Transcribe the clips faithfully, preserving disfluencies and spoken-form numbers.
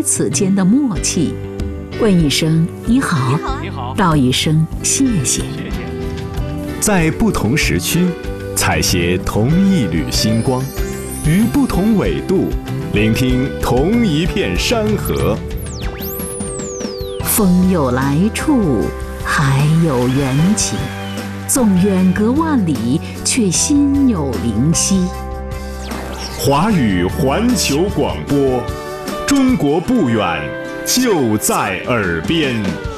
彼此间的默契。问一声你好， 你好， 道一声谢谢。 在不同时区，采撷同一缕星光，于不同纬度，聆听同一片山河。 风有来处，海有缘起，纵远隔万里，却心有灵犀。 华语环球广播，中国不远，就在耳边。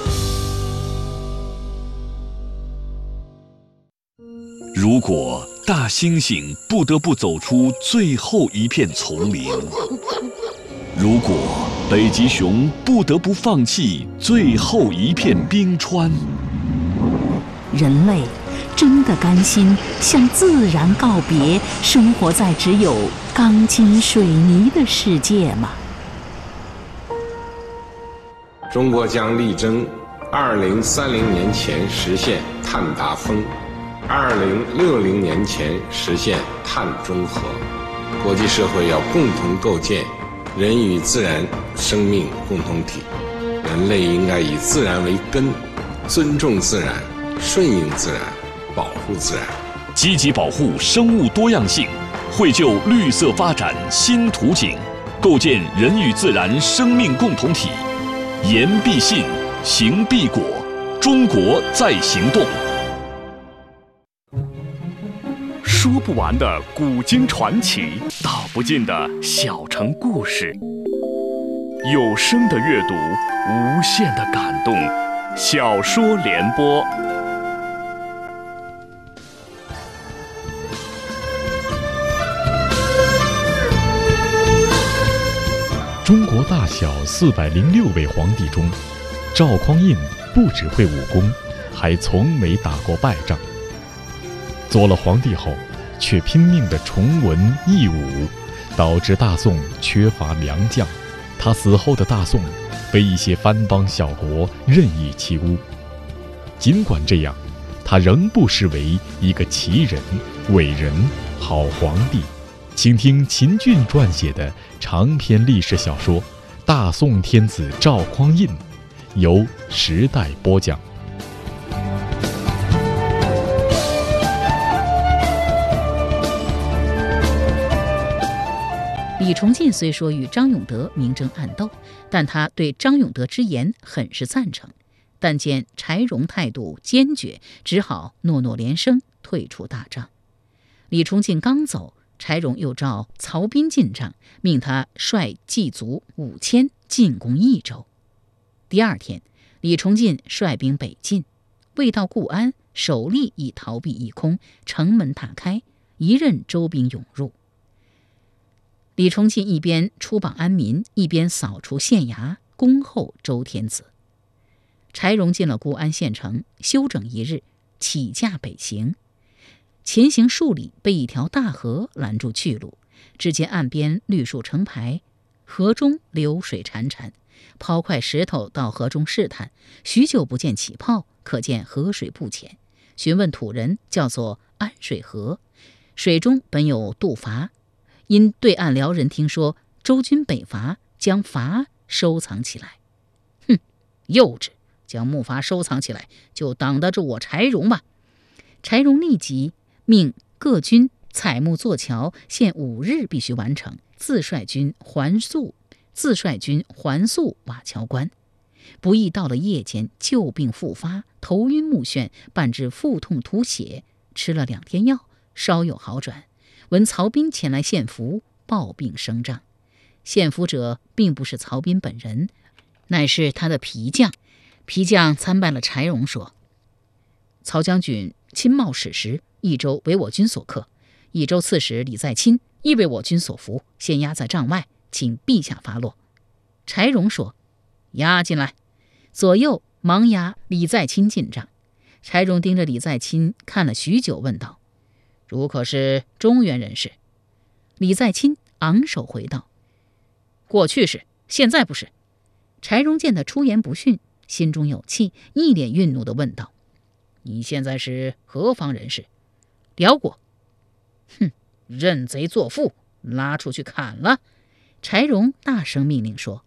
如果大猩猩不得不走出最后一片丛林，如果北极熊不得不放弃最后一片冰川， 人类真的甘心向自然告别，生活在只有钢筋水泥的世界吗？ 中国将力争二零三零年前实现碳达峰，二零六零年前实现碳中和。国际社会要共同构建人与自然生命共同体，人类应该以自然为根，尊重自然，顺应自然，保护自然， 积极保护生物多样性，绘就绿色发展新图景，构建人与自然生命共同体。言必信，行必果，中国在行动。 说不完的古今传奇，道不尽的小城故事，有声的阅读，无限的感动。小说联播。 中国大小四百零六位皇帝中，赵匡胤不只会武功，还从没打过败仗。做了皇帝后，却拼命地崇文抑武，导致大宋缺乏良将。他死后的大宋被一些藩邦小国任意欺污。尽管这样，他仍不失为一个奇人、伟人、好皇帝。请听秦俊撰写的长篇历史小说《大宋天子赵匡胤》，由时代播讲。 李崇进虽说与张永德明争暗斗，但他对张永德之言很是赞成。但见柴荣态度坚决，只好诺诺连声退出大帐。李崇进刚走，柴荣又召曹彬进帐，命他率骑卒五千进攻益州。第二天，李崇进率兵北进，未到固安，首例已逃避一空，城门大开，一任周兵涌入。李崇进一边出榜安民，一边扫除县衙，恭候周天子。柴荣进了固安县城，休整一日，起驾北行。前行数里，被一条大河拦住去路。只见岸边绿树成排，河中流水潺潺。抛块石头到河中试探，许久不见起泡，可见河水不浅。询问土人，叫做安水河，水中本有渡筏。因对岸辽人听说周军北伐，将筏收藏起来。哼，幼稚！将木筏收藏起来，就挡得住我柴荣吧。柴荣立即命各军采木做桥，限五日必须完成，自率军还宿自率军还宿瓦桥关。不意到了夜间，旧病复发，头晕目眩，伴之腹痛吐血，吃了两天药，稍有好转。闻曹彬前来献俘，抱病升帐。献俘者并不是曹彬本人，乃是他的皮将。皮将参拜了柴荣，说：曹将军亲冒矢石，益州为我军所克，益州刺史李在钦亦为我军所俘，现押在帐外，请陛下发落。柴荣说：押进来。左右忙押李在钦进帐。柴荣盯着李在钦看了许久，问道：如可是中原人士？李在钦昂首回道：过去是，现在不是。柴荣见他出言不逊，心中有气，一脸愠怒地问道：你现在是何方人士？辽国。哼，认贼作父，拉出去砍了。柴荣大声命令说：